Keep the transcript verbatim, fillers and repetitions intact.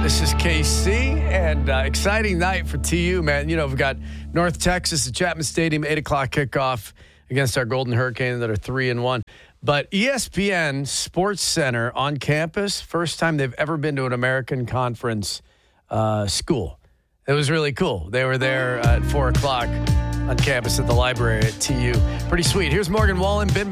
This is K C, and uh, exciting night for T U, man. You know, we've got North Texas at Chapman Stadium, eight o'clock kickoff against our Golden Hurricane that are three and one. But E S P N Sports Center on campus, first time they've ever been to an American Conference uh, school. It was really cool. They were there at four o'clock on campus at the library at T U. Pretty sweet. Here's Morgan Wallen, Ben